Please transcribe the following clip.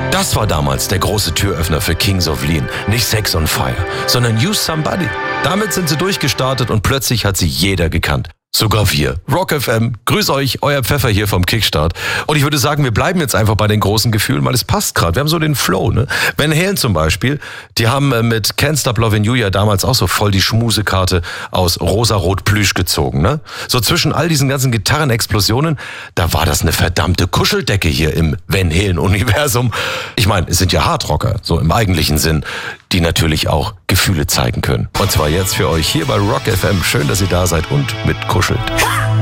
Das war damals der große Türöffner für Kings of Lean. Nicht Sex on Fire, sondern Use Somebody. Damit sind sie durchgestartet und plötzlich hat sie jeder gekannt. Sogar wir. Rock FM. Grüß euch, euer Pfeffer hier vom Kickstart. Und ich würde sagen, wir bleiben jetzt einfach bei den großen Gefühlen, weil es passt gerade. Wir haben so den Flow, ne? Van Halen zum Beispiel, die haben mit Can't Stop Lovin' You ja damals auch so voll die Schmusekarte aus rosarot Plüsch gezogen, ne? So zwischen all diesen ganzen Gitarrenexplosionen, da war das eine verdammte Kuscheldecke hier im Van Halen-Universum. Ich meine, es sind ja Hardrocker, so im eigentlichen Sinn, die natürlich auch Gefühle zeigen können. Und zwar jetzt für euch hier bei Rock FM. Schön, dass ihr da seid und mit kuschelt.